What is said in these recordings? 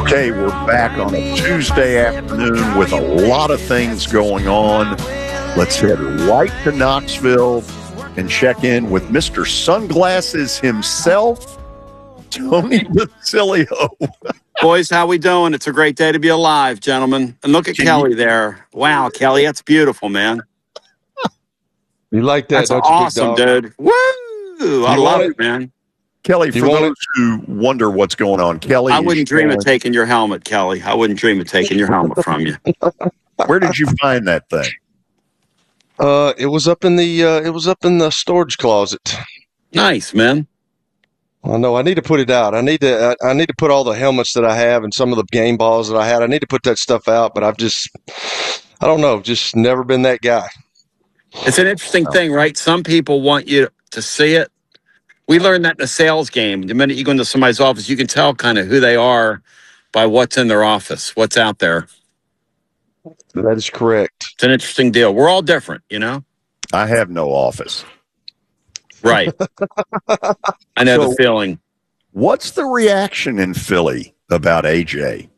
Okay, we're back on a Tuesday afternoon with a lot of things going on. Let's head right to Knoxville and check in with Mr. Sunglasses himself, Tony Basilio. Boys, how we doing? It's a great day to be alive, gentlemen. And look at Kelly there. Wow, Kelly, that's beautiful, man. You like that, That's don't awesome, you, big dog? dude. Woo! I love it, man. Kelly, for those who wonder what's going on, Kelly, I wouldn't dream of taking your helmet, Kelly. I wouldn't dream of taking your helmet from you. Where did you find that thing? It was up in the storage closet. Nice, man. I know. I need to put it out. I need to put all the helmets that I have and some of the game balls that I had. I need to put that stuff out, but I don't know, just never been that guy. It's an interesting thing, right? Some people want you to see it. We learned that in the sales game. The minute you go into somebody's office, you can tell kind of who they are by what's in their office, what's out there. That is correct. It's an interesting deal. We're all different, you know? I have no office. Right. I know the feeling. What's the reaction in Philly about AJ?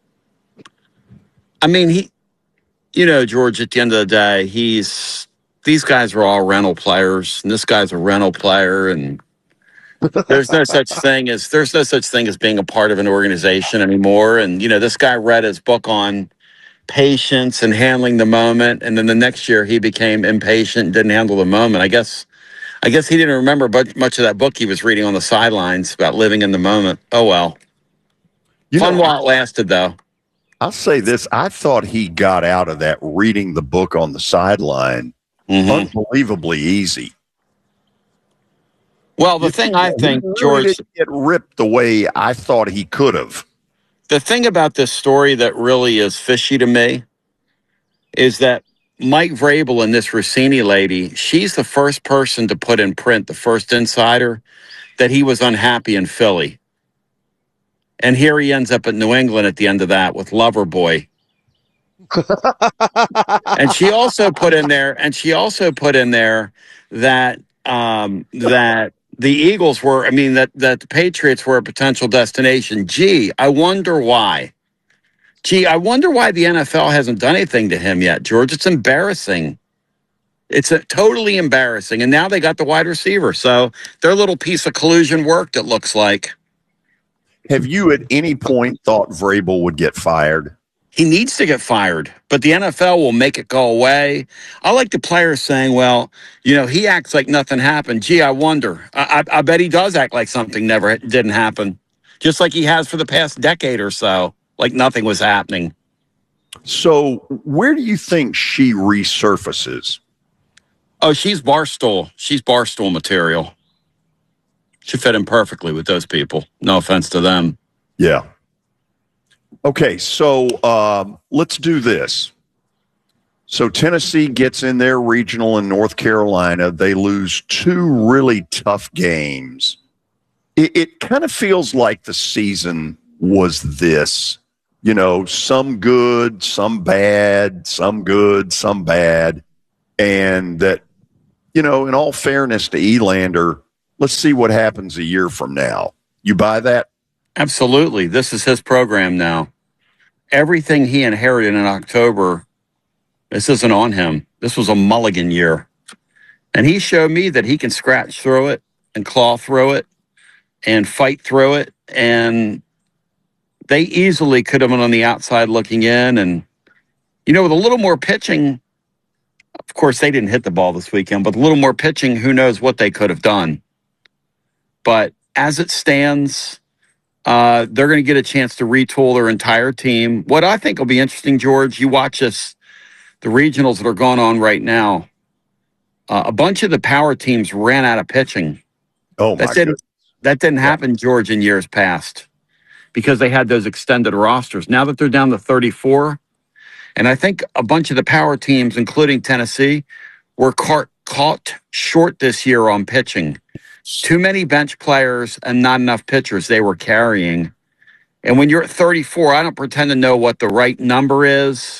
I mean, George, at the end of the day, these guys are all rental players, and this guy's a rental player, and there's no such thing as being a part of an organization anymore. And, this guy read his book on patience and handling the moment, and then the next year he became impatient and didn't handle the moment. I guess he didn't remember much of that book he was reading on the sidelines about living in the moment. Oh, well. Fun while it lasted, though. I'll say this. I thought he got out of that reading the book on the sideline unbelievably easy. Well, the thing I think, George, didn't get ripped the way I thought he could have. The thing about this story that really is fishy to me is that Mike Vrabel and this Rossini lady, she's the first person to put in print, the first insider, that he was unhappy in Philly. And here he ends up at New England at the end of that with Loverboy. And she also put in there that the Eagles were, that the Patriots were a potential destination. I wonder why. I wonder why the NFL hasn't done anything to him yet, George. It's embarrassing. It's totally embarrassing. And now they got the wide receiver. So their little piece of collusion worked, it looks like. Have you at any point thought Vrabel would get fired? He needs to get fired, but the NFL will make it go away. I like the players saying, well, he acts like nothing happened. I wonder. I bet he does act like something didn't happen, just like he has for the past decade or so, like nothing was happening. So where do you think she resurfaces? Oh, she's Barstool. She's Barstool material. She fit in perfectly with those people. No offense to them. Yeah. Okay, so let's do this. So Tennessee gets in their regional in North Carolina. They lose 2 really tough games. It kind of feels like the season was this, some good, some bad, some good, some bad. And that, in all fairness to Elander, let's see what happens a year from now. You buy that? Absolutely. This is his program now. Everything he inherited in October, this isn't on him. This was a mulligan year. And he showed me that he can scratch through it and claw through it and fight through it. And they easily could have been on the outside looking in. And, with a little more pitching, of course, they didn't hit the ball this weekend, but a little more pitching, who knows what they could have done. But as it stands, they're going to get a chance to retool their entire team. What I think will be interesting, George, you watch the regionals that are going on right now. A bunch of the power teams ran out of pitching. Oh, my goodness. That didn't happen, George, in years past because they had those extended rosters. Now that they're down to 34, and I think a bunch of the power teams, including Tennessee, were caught short this year on pitching. Too many bench players and not enough pitchers they were carrying. And when you're at 34, I don't pretend to know what the right number is.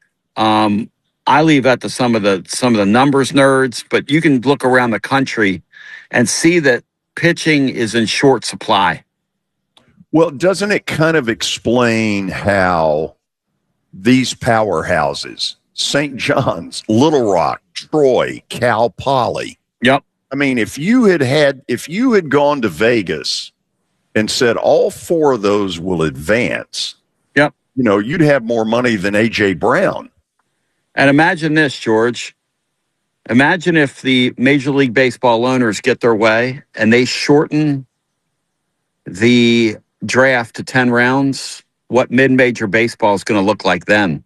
I leave that to some of the numbers nerds, but you can look around the country and see that pitching is in short supply. Well, doesn't it kind of explain how these powerhouses, St. John's, Little Rock, Troy, Cal Poly. Yep. I mean, if you had gone to Vegas and said all four of those will advance, yep, you'd have more money than A.J. Brown. And imagine this, George. Imagine if the Major League Baseball owners get their way and they shorten the draft to 10 rounds, what mid-major baseball is going to look like then.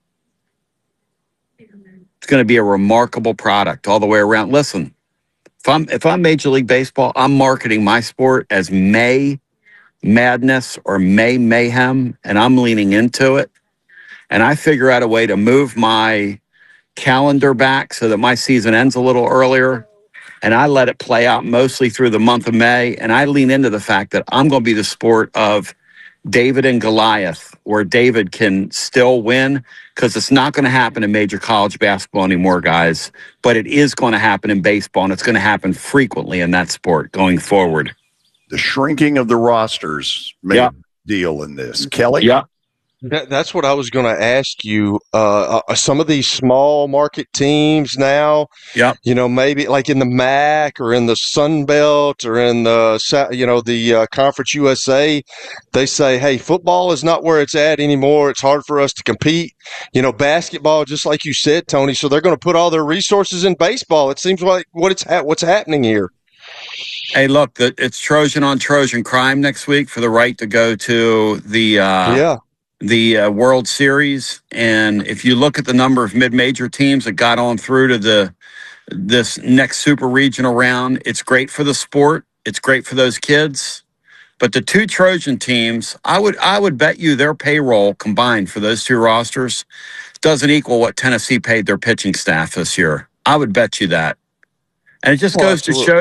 It's going to be a remarkable product all the way around. Listen, if I'm Major League Baseball, I'm marketing my sport as May Madness or May Mayhem, and I'm leaning into it. And I figure out a way to move my calendar back so that my season ends a little earlier, and I let it play out mostly through the month of May, and I lean into the fact that I'm going to be the sport of David and Goliath, where David can still win, because it's not going to happen in major college basketball anymore, guys, but it is going to happen in baseball, and it's going to happen frequently in that sport going forward. The shrinking of the rosters made a deal in this. Kelly? Yeah. That's what I was going to ask you. Some of these small market teams now, maybe like in the MAC or in the Sun Belt or in the Conference USA, they say, hey, football is not where it's at anymore. It's hard for us to compete. Basketball, just like you said, Tony. So they're going to put all their resources in baseball. It seems like what's happening here. Hey, look, it's Trojan on Trojan crime next week for the right to go to the World Series. And if you look at the number of mid-major teams that got on through to this next super regional round, it's great for the sport. It's great for those kids. But the two Trojan teams, I would bet you their payroll combined for those two rosters doesn't equal what Tennessee paid their pitching staff this year. I would bet you that. And it just goes to show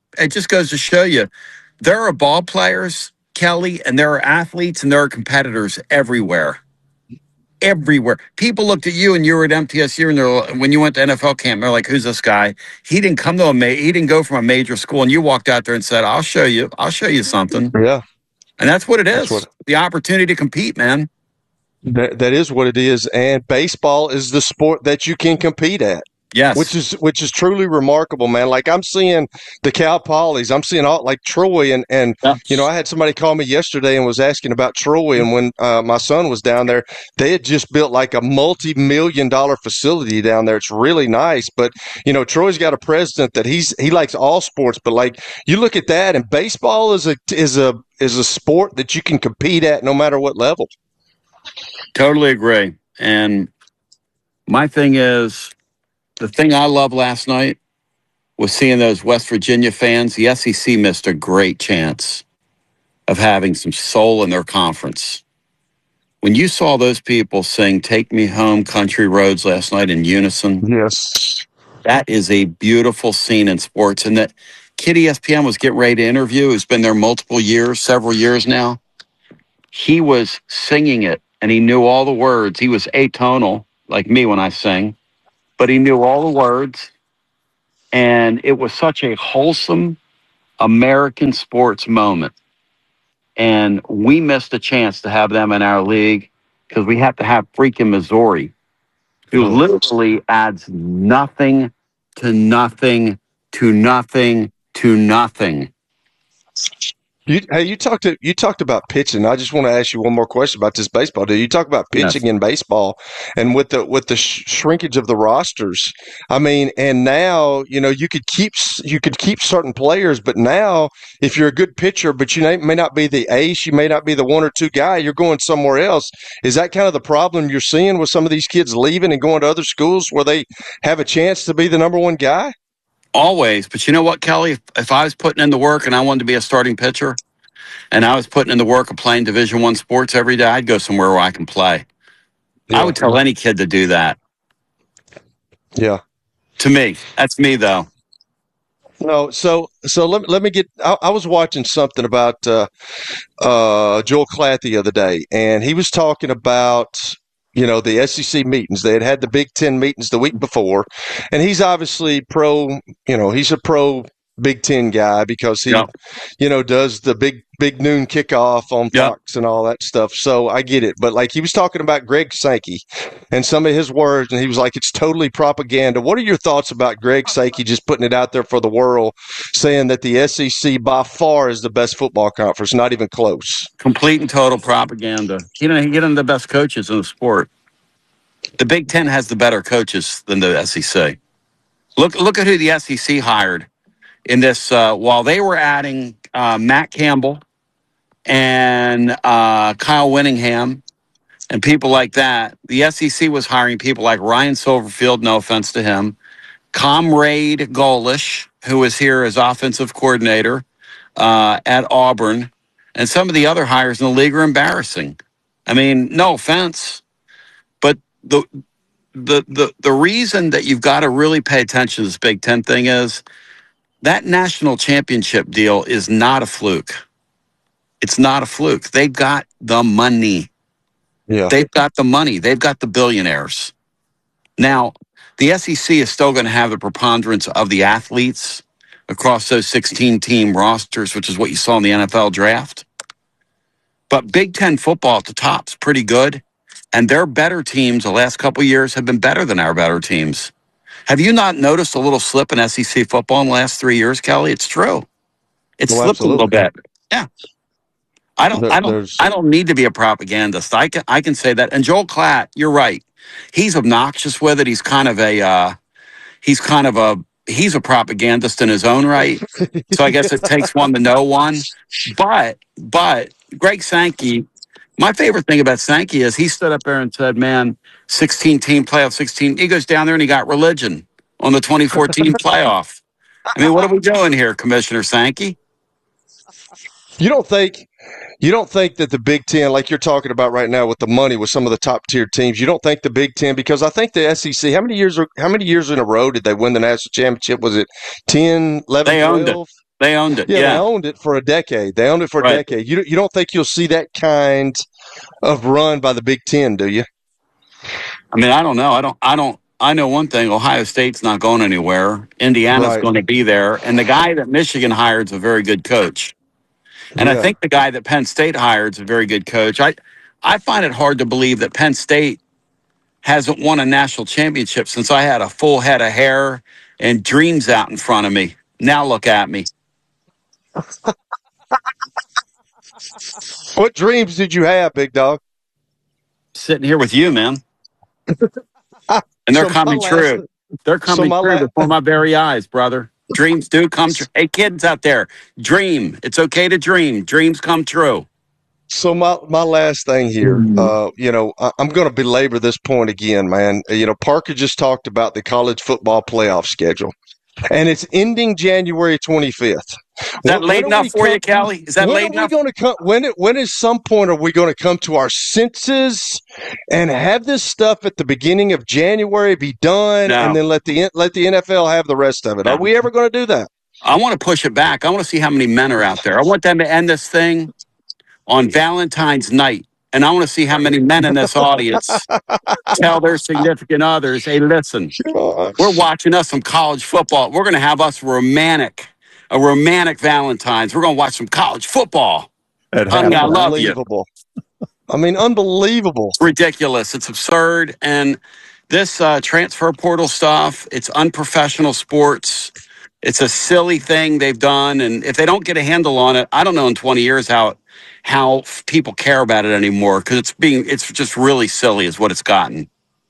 you, there are ball players, Kelly, and there are athletes and there are competitors everywhere. Everywhere. People looked at you and you were at MTSU, and when you went to NFL camp, they're like, who's this guy? He didn't come to he didn't go from a major school, and you walked out there and said, I'll show you something. Yeah. And that's what it is. The opportunity to compete, man. That is what it is. And baseball is the sport that you can compete at. Yes. Which is truly remarkable, man. Like I'm seeing the Cal Polys, I'm seeing all like Troy and I had somebody call me yesterday and was asking about Troy, and when my son was down there, they had just built like a multi-million-dollar facility down there. It's really nice, but Troy's got a president that he likes all sports, but like you look at that, and baseball is a sport that you can compete at no matter what level. Totally agree. And my thing is, the thing I loved last night was seeing those West Virginia fans. The SEC missed a great chance of having some soul in their conference. When you saw those people sing Take Me Home, Country Roads last night in unison, yes, that is a beautiful scene in sports. And that kid ESPN was getting ready to interview, who's been there several years now, he was singing it, and he knew all the words. He was atonal, like me when I sing. But he knew all the words, and it was such a wholesome American sports moment. And we missed a chance to have them in our league because we have to have freaking Missouri, who literally adds nothing to nothing to nothing to nothing. You talked about pitching. I just want to ask you one more question about this baseball. You talk about pitching in baseball, and with the shrinkage of the rosters. I mean, and now you could keep certain players, but now if you're a good pitcher, but you may not be the ace, you may not be the one or two guy, you're going somewhere else. Is that kind of the problem you're seeing with some of these kids leaving and going to other schools where they have a chance to be the number one guy? Always. But you know what, Kelly? If I was putting in the work and I wanted to be a starting pitcher and I was putting in the work of playing Division I sports every day, I'd go somewhere where I can play. Yeah. I would tell any kid to do that. Yeah. To me. That's me, though. No, so let me get. I was watching something about Joel Klatt the other day, and he was talking about the SEC meetings. They had the Big Ten meetings the week before, and he's obviously pro. He's a pro Big Ten guy because he, Yep. does the big noon kickoff on Yep. Fox and all that stuff. So I get it. But like he was talking about Greg Sankey and some of his words, and he was like, it's totally propaganda. What are your thoughts about Greg Sankey just putting it out there for the world, saying that the SEC by far is the best football conference, not even close? Complete and total propaganda. He get them the best coaches in the sport. The Big Ten has the better coaches than the SEC. Look at who the SEC hired in this. While they were adding Matt Campbell and Kyle Winningham and people like that, the SEC was hiring people like Ryan Silverfield, no offense to him, Comrade Golish, who was here as offensive coordinator at Auburn, and some of the other hires in the league are embarrassing. I mean, no offense, but the reason that you've got to really pay attention to this Big Ten thing is that national championship deal is not a fluke. It's not a fluke. They've got the money. Yeah. They've got the money. They've got the billionaires. Now, the SEC is still going to have the preponderance of the athletes across those 16-team rosters, which is what you saw in the NFL draft. But Big Ten football at the top's pretty good, and their better teams the last couple of years have been better than our better teams. Have you not noticed a little slip in SEC football in the last 3 years, Kelly? It's true. It's slipped a little bit. Yeah. I don't need to be a propagandist. I can say that. And Joel Klatt, you're right. He's obnoxious with it. He's a propagandist in his own right. So I guess it takes one to know one. But Greg Sankey, my favorite thing about Sankey is he stood up there and said, man, 16-team playoff, 16. He goes down there and he got religion on the 2014 playoff. I mean, what are we doing here, Commissioner Sankey? You don't think that the Big Ten, like you're talking about right now with the money with some of the top tier teams, you don't think the Big Ten, because I think the SEC, how many years in a row did they win the national championship? Was it 10, 11, they 12? Owned it. They owned it. Yeah, they owned it for a decade. They owned it for a decade. You don't think you'll see that kind of run by the Big Ten, do you? I mean, I don't know. I know one thing. Ohio State's not going anywhere. Indiana's going to be there. And the guy that Michigan hired is a very good coach. And I think the guy that Penn State hired is a very good coach. I find it hard to believe that Penn State hasn't won a national championship since I had a full head of hair and dreams out in front of me. Now look at me. What dreams did you have, big dog? Sitting here with you, man. And they're coming true. They're coming true before my very eyes, brother. Dreams do come true. Hey, kids out there, dream. It's okay to dream. Dreams come true. So my last thing here, I'm going to belabor this point again, man. Parker just talked about the college football playoff schedule, and it's ending January 25th. Is that late enough for you, Callie? Is that late enough? When at some point are we going to come to our senses and have this stuff at the beginning of January be done, and then let the NFL have the rest of it? Are we ever going to do that? I want to push it back. I want to see how many men are out there. I want them to end this thing on Valentine's night, and I want to see how many men in this audience tell their significant others, hey, listen, we're watching us some college football. We're going to have us a romantic Valentine's. We're going to watch some college football. Honey, I love you. I mean, unbelievable. It's ridiculous. It's absurd. And this transfer portal stuff, it's unprofessional sports. It's a silly thing they've done. And if they don't get a handle on it, I don't know in 20 years how people care about it anymore, because it's just really silly is what it's gotten.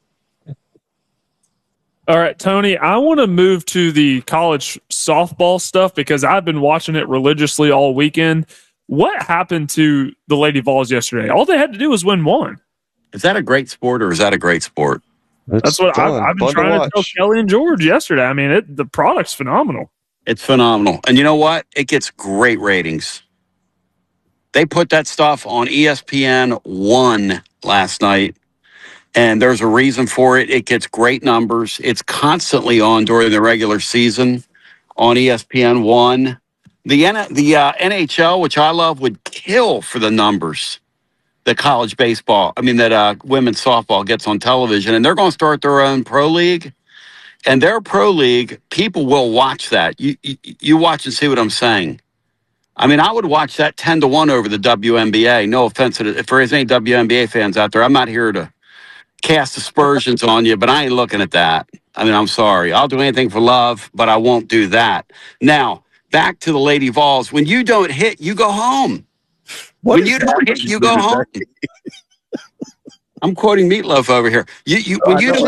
All right, Tony, I want to move to the college softball stuff because I've been watching it religiously all weekend. What happened to the Lady Vols yesterday? All they had to do was win one. Is that a great sport, or is that a great sport? That's what I've been trying to tell Kelly and George yesterday. I mean, the product's phenomenal. It's phenomenal. And you know what? It gets great ratings. They put that stuff on ESPN 1 last night. And there's a reason for it. It gets great numbers. It's constantly on during the regular season on ESPN 1. The NHL, which I love, would kill for the numbers that college baseball, that women's softball gets on television. And they're going to start their own pro league. and their pro league, people will watch that. You watch and see what I'm saying. I mean, I would watch that 10-1 over the WNBA. No offense if there is any WNBA fans out there. I'm not here to cast aspersions on you, but I ain't looking at that. I mean, I'm sorry. I'll do anything for love, but I won't do that. Now, back to the Lady Vols. When you don't hit, you go home. When you don't hit, you go home. I'm quoting Meatloaf over here. When you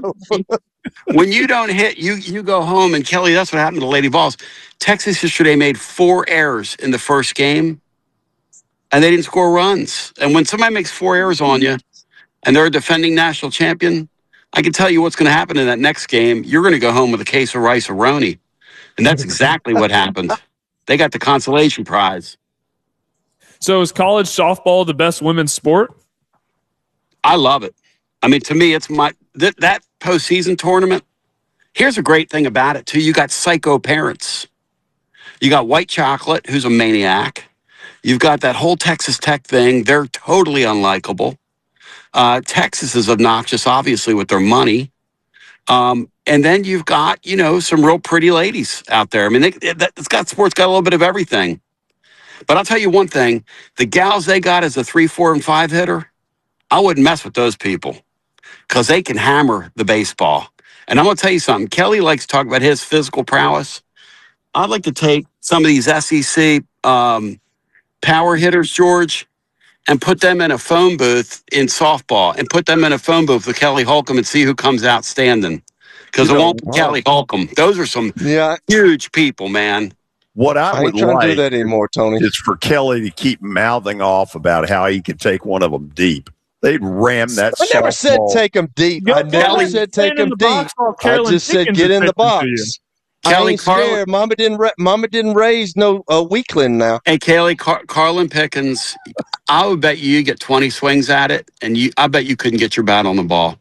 don't hit, you go home. And Kelly, that's what happened to the Lady Vols. Texas yesterday made 4 errors in the first game, and they didn't score runs. And when somebody makes 4 errors on you, and they're a defending national champion, I can tell you what's going to happen in that next game. You're going to go home with a case of rice-a-roni. And that's exactly what happened. They got the consolation prize. So is college softball the best women's sport? I love it. I mean, to me, it's that postseason tournament. Here's a great thing about it, too. You got psycho parents. You got White Chocolate, who's a maniac. You've got that whole Texas Tech thing. They're totally unlikable. Texas is obnoxious, obviously, with their money. And then you've got, some real pretty ladies out there. I mean, sports got a little bit of everything. But I'll tell you one thing. The gals they got as a 3, 4, and 5 hitter, I wouldn't mess with those people because they can hammer the baseball. And I'm going to tell you something. Kelly likes to talk about his physical prowess. I'd like to take some of these SEC power hitters, George, and put them in a phone booth in softball and put them in a phone booth with Kelly Holcomb and see who comes out standing. Because it won't be Kelly Holcomb. Those are some huge people, man. What I would ain't trying like to do that anymore, Tony, is for Kelly to keep mouthing off about how he could take one of them deep. They'd ram that. I never said take them deep. I never said take them deep. I just said get in the box. Kelly, I ain't scared. Mama didn't raise no weakling now. Hey, Kelly, Carlin Pickens, I would bet you get 20 swings at it, and I bet you couldn't get your bat on the ball.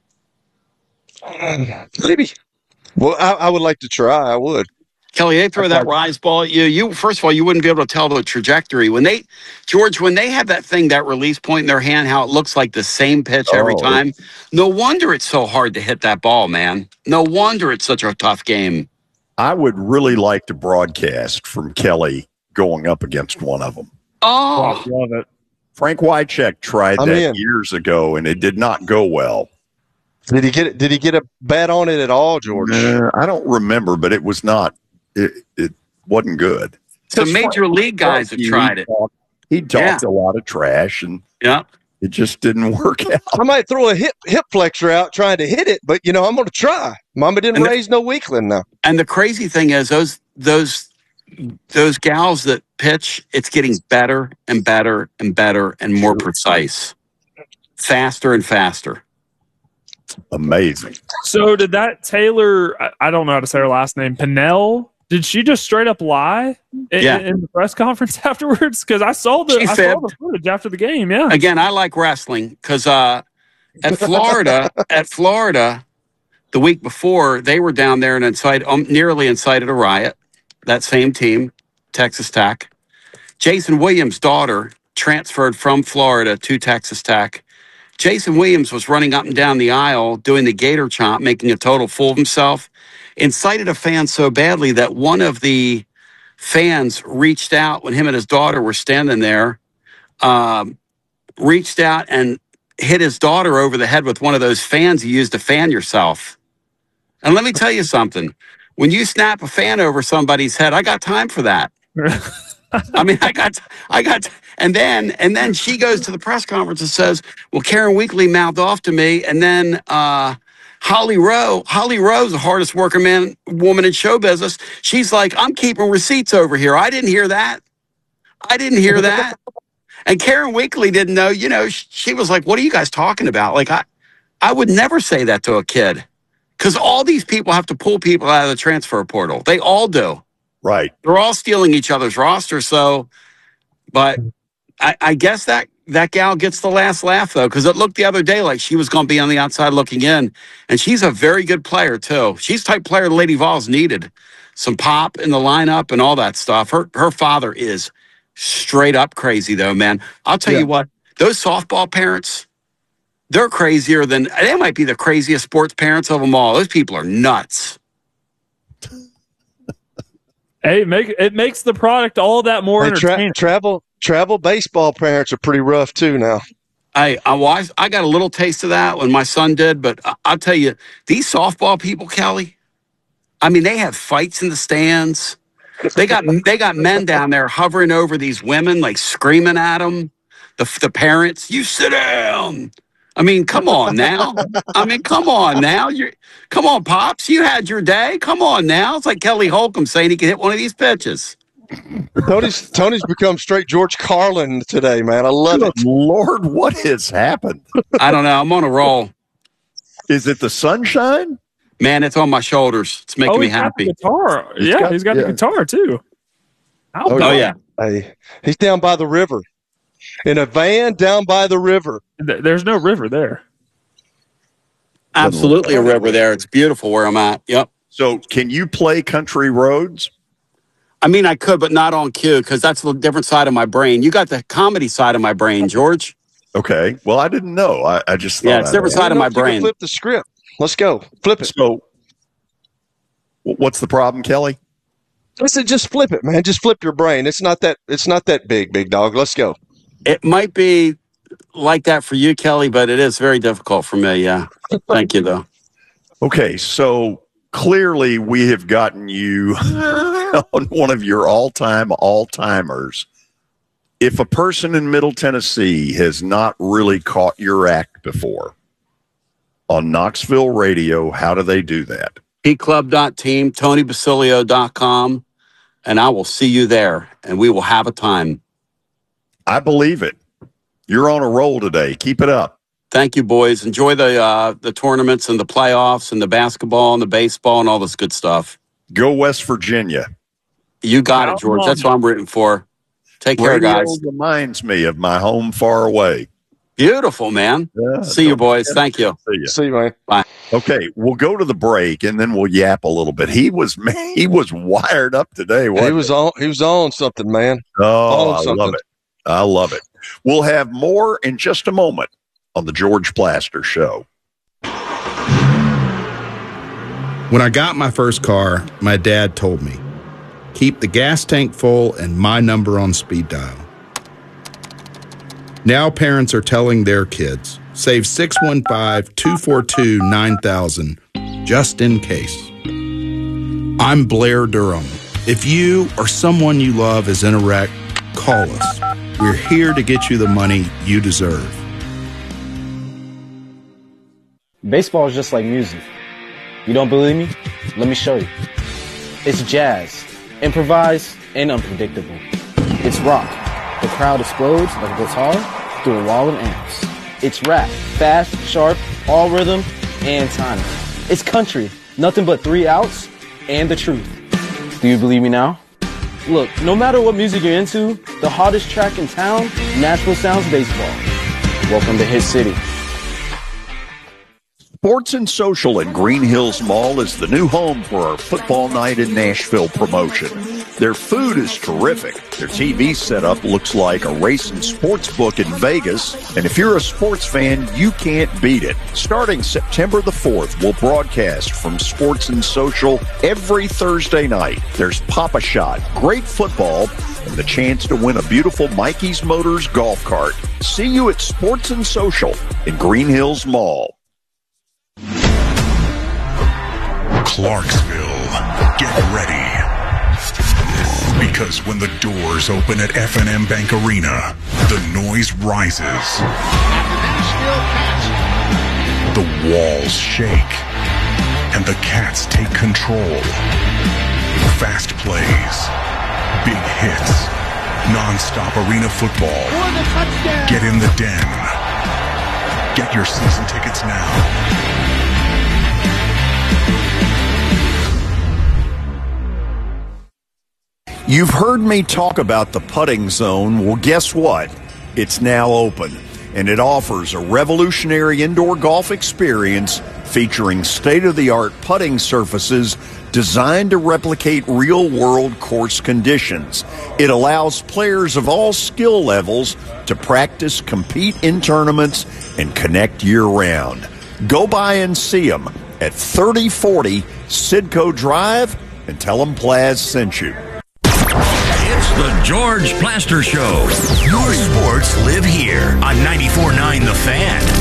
Maybe. Well, I would like to try. I would. Kelly, they throw that rise ball at you. You first of all, you wouldn't be able to tell the trajectory when they have that thing, that release point in their hand, how it looks like the same pitch every time. No wonder it's so hard to hit that ball, man. No wonder it's such a tough game. I would really like to broadcast from Kelly going up against one of them. Oh, I love it. Frank Wycheck tried that years ago, and it did not go well. Did he get a bat on it at all, George? I don't remember, but it was not. It wasn't good. So major league guys have tried it. He talked a lot of trash, and it just didn't work out. I might throw a hip flexor out trying to hit it, but I'm going to try. Mama didn't raise no weakling now. And the crazy thing is, those gals that pitch, it's getting better and better and better and more precise, faster and faster. Amazing. So did that Taylor? I don't know how to say her last name. Pennell. Did she just straight up lie in the press conference afterwards? Because I saw the footage after the game. Yeah. Again, I like wrestling because at Florida, the week before they were down there and nearly incited a riot. That same team, Texas Tech. Jason Williams' daughter transferred from Florida to Texas Tech. Jason Williams was running up and down the aisle doing the gator chomp, making a total fool of himself. Incited a fan so badly that one of the fans reached out when him and his daughter were standing there, reached out and hit his daughter over the head with one of those fans you use to fan yourself. And let me tell you something. When you snap a fan over somebody's head, I got time for that. I mean, I got, and then she goes to the press conference and says, well, Karen Weekly mouthed off to me. And then, Holly Rowe's the hardest working woman in show business. She's like, I'm keeping receipts over here. I didn't hear that. And Karen Weekly didn't know, she was like, what are you guys talking about? Like, I would never say that to a kid because all these people have to pull people out of the transfer portal. They all do. Right. They're all stealing each other's roster. So, but I guess that gal gets the last laugh, though, because it looked the other day like she was going to be on the outside looking in. And she's a very good player, too. She's the type of player the Lady Vols needed. Some pop in the lineup and all that stuff. Her father is straight up crazy, though, man. I'll tell you what, those softball parents, they're crazier they might be the craziest sports parents of them all. Those people are nuts. Hey, it makes the product all that more entertaining. Travel baseball parents are pretty rough too now. I got a little taste of that when my son did, but I'll tell you, these softball people, Kelly, I mean, they have fights in the stands. They got men down there hovering over these women, like screaming at them. The parents, you sit down. I mean, come on now. Come on, Pops. You had your day. Come on now. It's like Kelly Holcomb saying he can hit one of these pitches. Tony's become straight George Carlin today, man. I love it. Lord, what has happened? I don't know. I'm on a roll. Is it the sunshine? Man, it's on my shoulders. It's making me happy. He's got the guitar too. Oh yeah. Hey, he's down by the river. In a van down by the river. There's no river there. Absolutely a river there. It's beautiful where I'm at. Yep. So can you play Country Roads? I mean, I could, but not on cue because that's the different side of my brain. You got the comedy side of my brain, George. Okay. Well, I didn't know. I just thought. Yeah, it's different side of my brain. Flip the script. Let's go. Flip it. So what's the problem, Kelly? I said just flip it, man. Just flip your brain. It's not that big dog. Let's go. It might be like that for you, Kelly, but it is very difficult for me. Yeah. Thank you, though. Okay. So clearly we have gotten you on one of your all-timers. If a person in Middle Tennessee has not really caught your act before on Knoxville radio, how do they do that? Heatclub.team, TonyBasilio.com, and I will see you there, and we will have a time. I believe it. You're on a roll today. Keep it up. Thank you, boys. Enjoy the tournaments and the playoffs and the basketball and the baseball and all this good stuff. Go West Virginia. You got it, George. That's what I'm rooting for. Take care, guys. Reminds me of my home far away. Beautiful, man. Yeah, see you, boys. Thank you. See you, man. Bye. Okay, we'll go to the break and then we'll yap a little bit. He was wired up today. He was on something, man. Oh, I love it. I love it. We'll have more in just a moment on the George Plaster Show. When I got my first car, my dad told me, keep the gas tank full and my number on speed dial. Now parents are telling their kids, save 615-242-9000 just in case. I'm Blair Durham. If you or someone you love is in a wreck, call us. We're here to get you the money you deserve. Baseball is just like music. You don't believe me? Let me show you. It's jazz, improvised, and unpredictable. It's rock. The crowd explodes like a guitar through a wall of amps. It's rap, fast, sharp, all rhythm, and timing. It's country, nothing but 3 outs and the truth. Do you believe me now? Look, no matter what music you're into, the hottest track in town, Nashville Sounds Baseball. Welcome to Hit City. Sports and Social in Green Hills Mall is the new home for our Football Night in Nashville promotion. Their food is terrific. Their TV setup looks like a racing sports book in Vegas. And if you're a sports fan, you can't beat it. Starting September the 4th, we'll broadcast from Sports and Social every Thursday night. There's Pop-A-Shot, great football, and the chance to win a beautiful Mikey's Motors golf cart. See you at Sports and Social in Green Hills Mall. Clarksville, get ready. Because when the doors open at F&M Bank Arena, the noise rises. The walls shake. And the Cats take control. Fast plays. Big hits. Non-stop arena football. Get in the den. Get your season tickets now. You've heard me talk about the putting zone. Well, guess what? It's now open, and it offers a revolutionary indoor golf experience featuring state-of-the-art putting surfaces designed to replicate real-world course conditions. It allows players of all skill levels to practice, compete in tournaments, and connect year-round. Go by and see them at 3040 Sidco Drive and tell them Plaz sent you. It's the George Plaster Show. Your sports live here on 94.9 The Fan.